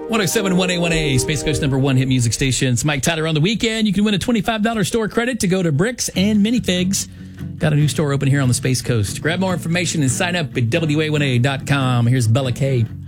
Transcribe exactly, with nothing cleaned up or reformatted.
one oh seven point one A one A, Space Coast number one hit music station. It's Mike Tyler on the weekend. You can win a twenty-five dollars store credit to go to Bricks and Minifigs. Got a new store open here on the Space Coast. Grab more information and sign up at W A one A dot com. Here's Bella K.